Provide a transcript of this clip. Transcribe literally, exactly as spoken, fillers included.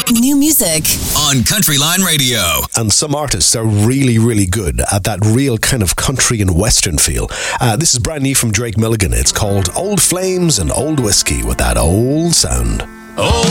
New music on Country Line Radio. And some artists are really, really good at that real kind of country and western feel. Uh, this is brand new from Drake Milligan. It's called Old Flames and Old Whiskey with that old sound. Oh.